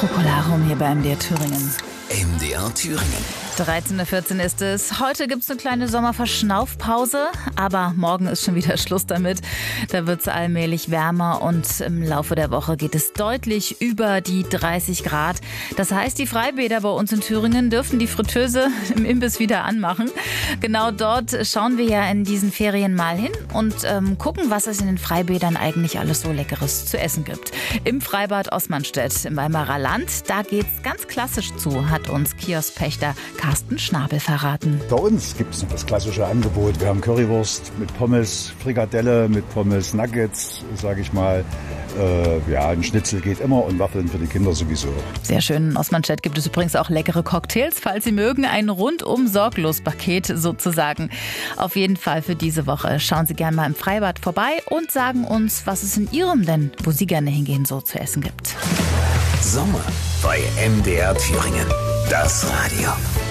Procolarum hier bei MDR Thüringen. MDR Thüringen. 13.14 Uhr ist es. Heute gibt es eine kleine Sommerverschnaufpause, aber morgen ist schon wieder Schluss damit. Da wird es allmählich wärmer und im Laufe der Woche geht es deutlich über die 30 Grad. Das heißt, die Freibäder bei uns in Thüringen dürfen die Fritteuse im Imbiss wieder anmachen. Genau dort schauen wir ja in diesen Ferien mal hin und gucken, was es in den Freibädern eigentlich alles so Leckeres zu essen gibt. Im Freibad Osmanstedt im Weimarer Land, da geht's ganz klassisch zu, hat uns Kioskpächter Carsten Schnabel verraten. Bei uns gibt es das klassische Angebot. Wir haben Currywurst mit Pommes, Frikadelle mit Pommes, Nuggets, sage ich mal. Ein Schnitzel geht immer und Waffeln für die Kinder sowieso. Sehr schön. In Osmanstedt gibt es übrigens auch leckere Cocktails, falls Sie mögen. Ein rundum sorglos Paket sozusagen. Auf jeden Fall für diese Woche. Schauen Sie gerne mal im Freibad vorbei und sagen uns, was es in Ihrem denn, wo Sie gerne hingehen, so zu essen gibt. Sommer bei MDR Thüringen. Das Radio.